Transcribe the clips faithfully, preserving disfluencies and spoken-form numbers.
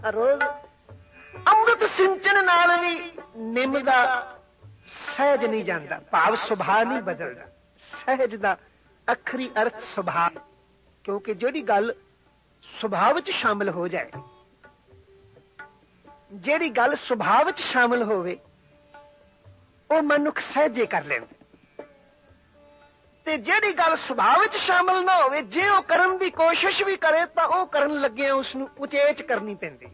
रोज अमृत सिंचन नाल भी निम दा सहज नहीं जाता, भाव सुभाव नहीं बदलता। सहज दा अखरी अर्थ सुभाव, क्योंकि जिहड़ी गल सुभाव च शामिल हो जाए, जिहड़ी गल सुभाव च शामिल होवे वो मनुख सहजे कर लेंदा, ते जिहड़ी गल सुभाव च शामिल ना होवे जे वो करन दी कोशिश भी करे तां वो करन लग्गिया उसनूं उचेच करनी पैंदी।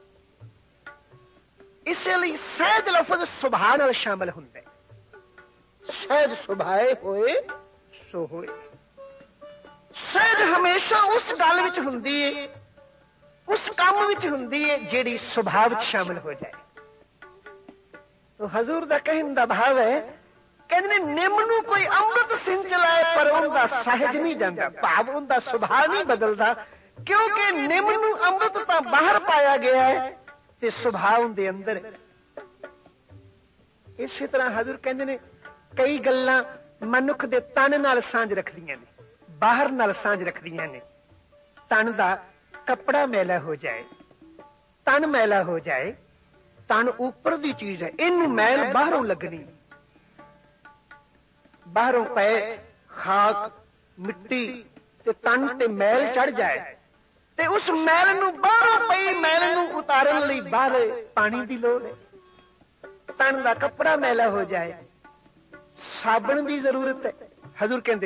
इसलिए सहज लफज सुभाव नाल शामिल हुंदा है। सहज सुभाए होए सो होए। सहज हमेशा उस गल विच हुंदी है, उस काम विच हुंदी है जिहड़ी सुभाव च शामिल हो जाए। तो हजूर दा कहण दा भाव है, कहंदे निम नूं कोई अमृत सिंच लाए पर उनदा सहज नहीं जांदा, भाव उनदा सुभाव नहीं बदलदा, क्योंकि निम नूं अमृत तां बाहर पाया गया है ते सुभाव दे अंदर। इसी तरह हजूर कहंदे ने कई गल्लां मनुख दे तन नाल सांझ रखदियां ने, बाहर नाल सांझ रखदियां ने। तन दा कपड़ा मैला हो जाए, तन मैला हो जाए, तन ऊपर दी चीज है, इनू मैल बाहरों लगनी। बाहरों पे खाक मिट्टी ते तन ते मैल चढ़ जाए ते उस मैल नू बाहरों पई मैल नू उतारन लई बाहर पानी दी लोड़ है। तन दा कपड़ा मैला हो जाए, साबण दी जरूरत है। हजूर कहंदे